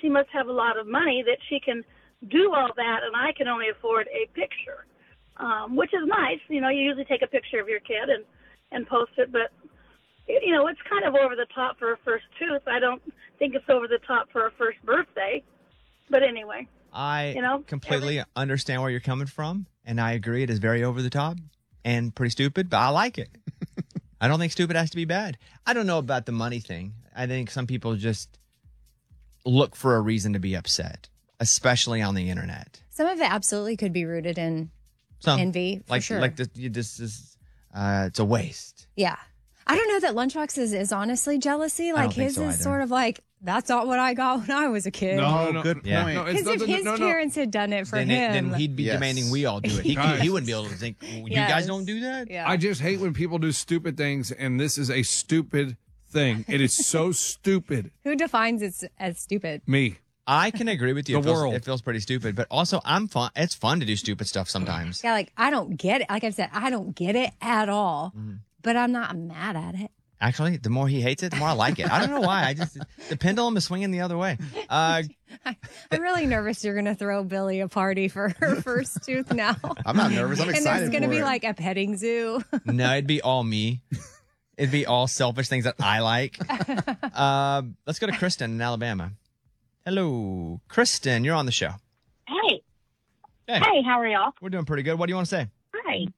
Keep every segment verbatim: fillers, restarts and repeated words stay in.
she must have a lot of money that she can do all that, and I can only afford a picture, um, which is nice. You know, you usually take a picture of your kid and, and post it, but, you know, it's kind of over the top for a first tooth. I don't think it's over the top for a first birthday. But anyway, I you know, completely every- understand where you're coming from, and I agree it is very over the top and pretty stupid, but I like it. I don't think stupid has to be bad. I don't know about the money thing. I think some people just look for a reason to be upset, especially on the internet. Some of it absolutely could be rooted in Some, envy, for like, sure. Like this, this is, uh, it's a waste. Yeah. I don't know that Lunchbox is, is honestly jealousy. don't Like think his so is either. sort of like, that's not what I got when I was a kid. No, no, good Yeah. point. No, it's Because if not- his no, no. parents had done it for Then, him. it, then he'd be Yes. demanding we all do it. He, Guys. he wouldn't be able to think, you Yes. guys don't do that? yeah. I just hate when people do stupid things, and this is a stupid thing. It is so stupid. Who defines it as stupid? Me. I can agree with you. The it, feels, world. it feels pretty stupid, but also I'm fun. It's fun to do stupid stuff sometimes. Yeah, like, I don't get it. Like I've said, I don't get it at all, Mm-hmm. but I'm not mad at it. Actually, the more he hates it, the more I like it. I don't know why. I just the pendulum is swinging the other way. Uh, I'm really nervous you're going to throw Billy a party for her first tooth now. I'm not nervous. I'm And excited there's going to for be it. like a petting zoo. no, it'd be all me. It'd be all selfish things that I like. Uh, let's go to Kristen in Alabama. Hello, Kristen. You're on the show. Hey. Hey. Hey, how are y'all? We're doing pretty good. What do you want to say? Hi.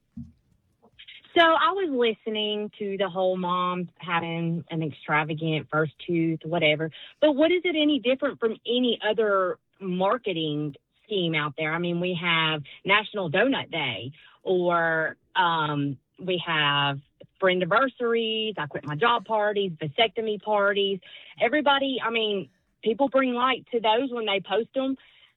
So I was listening to the whole mom having an extravagant first tooth, whatever. But what is it any different from any other marketing scheme out there? I mean, we have National Donut Day, or um, we have friend anniversaries, I quit my job parties, vasectomy parties. Everybody, I mean, people bring light to those when they post them.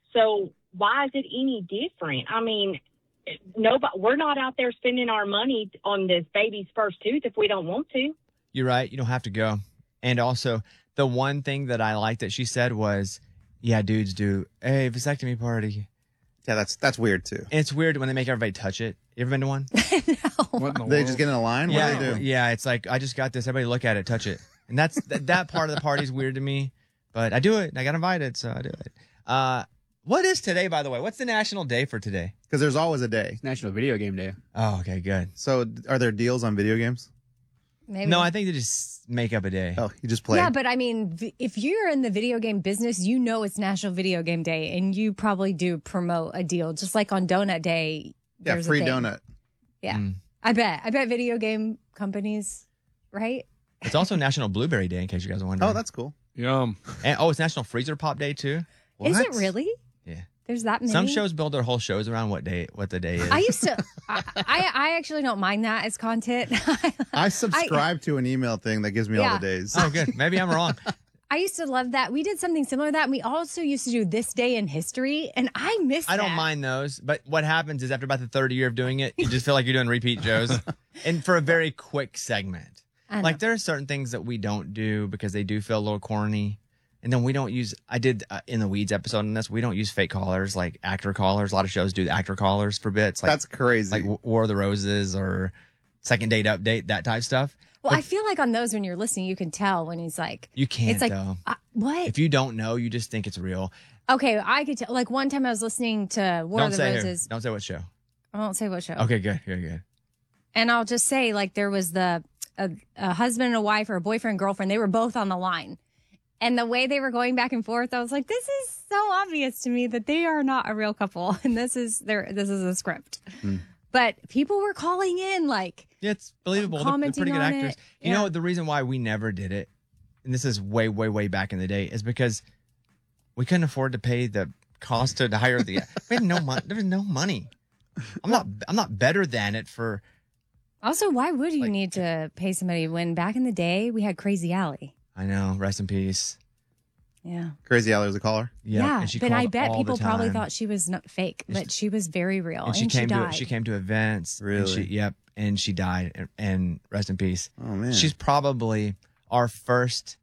So why is it any different? I mean, nobody, we're not out there spending our money on this baby's first tooth if we don't want to. You're right. You don't have to go. And also, the one thing that I liked that she said was, yeah, dudes do a vasectomy party. Yeah, that's that's weird too. And it's weird when they make everybody touch it. You ever been to one? What in the They world? just get in a line. What yeah, do they do? yeah. It's like I just got this. Everybody look at it, touch it, and that's that, that part of the party is weird to me. But I do it. And I got invited, so I do it. Uh, what is today, by the way? What's the national day for today? Because there's always a day. National Video Game Day. Oh, okay, good. So, are there deals on video games? Maybe. No, I think they just make up a day. Oh, you just play. Yeah, but I mean, v- if you're in the video game business, you know it's National Video Game Day, and you probably do promote a deal, just like on Donut Day. yeah, there's a free thing. donut. Yeah, Mm. I bet. I bet video game companies, right? It's also National Blueberry Day, in case you guys are wondering. Oh, that's cool. Yum. and, oh, it's National Freezer Pop Day too. Is it What? really? Yeah. There's that many. Some shows build their whole shows around what day, what the day is. I used to. I, I I actually don't mind that as content. I subscribe to an email thing that gives me all Yeah. the days. oh, good. Maybe I'm wrong. I used to love that. We did something similar to that. And we also used to do This Day in History, and I miss I don't that. mind those, but what happens is after about the third year of doing it, you just feel like you're doing repeat shows, and for a very quick segment. I know. Like there are certain things that we don't do because they do feel a little corny, and then we don't use. I did uh, in the Weeds episode on this. We don't use fake callers like actor callers. A lot of shows do actor callers for bits. Like, That's crazy. like War of the Roses or Second Date Update, that type stuff. Well, I feel like on those when you're listening, you can tell when he's like, You can't it's like, though. uh, what? If you don't know, you just think it's real. Okay, I could tell. Like one time I was listening to War don't of the say Roses. who. Don't say what show. I won't say what show. Okay, good, good, good. And I'll just say, like, there was the a, a husband and a wife, or a boyfriend and girlfriend. They were both on the line. And the way they were going back and forth, I was like, this is so obvious to me that they are not a real couple. And this is their this is a script. But people were calling in like, Yeah, it's believable. They're- They're, Commenting pretty good on actors. it. You Yeah. know, the reason why we never did it, and this is way, way, way back in the day, is because we couldn't afford to pay the cost to hire the. We had no money. There was no money. I'm not. I'm not better than it for. also, why would you Like- need to pay somebody when back in the day we had Crazy Alley? I know. Rest in peace. Yeah. Crazy Alley was a caller. Yep, yeah. and she But I called bet all people the probably time. thought she was not fake, And but she was very real. And And she she, came to. died. She came to events. and Really? she, yep. And she died. And, and rest in peace. Oh man. She's probably our first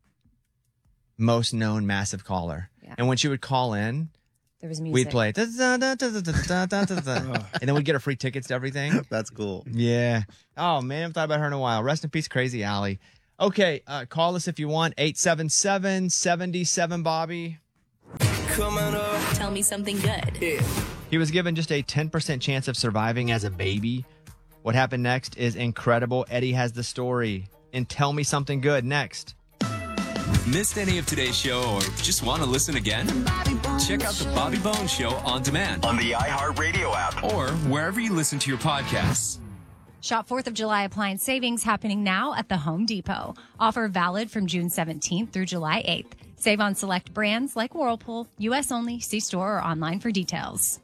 most known massive caller. Yeah. And when she would call in, There was music. we'd play, da, da, da, da, da, da, da, da, da, and then we'd get her free tickets to everything. That's cool. Yeah. Oh, man, I haven't thought about her in a while. Rest in peace, Crazy Alley. Okay, uh, call us if you want. eight seven seven, seven seven, Bobby. coming up. Tell me something good. Yeah. He was given just a ten percent chance of surviving as a baby. What happened next is incredible. Eddie has the story. And Tell Me Something Good next. Missed any of today's show or just want to listen again? Check out the Bobby Bones Show on demand on the iHeartRadio app or wherever you listen to your podcasts. Shop fourth of July appliance savings happening now at the Home Depot. Offer valid from June seventeenth through July eighth. Save on select brands like Whirlpool. U S only. See store or online for details.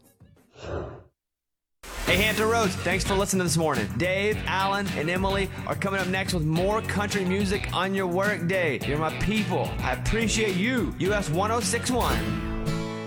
Hey, Hampton Roads, thanks for listening this morning. Dave, Alan, and Emily are coming up next with more country music on your work day. You're my people. I appreciate you. U S one oh six one.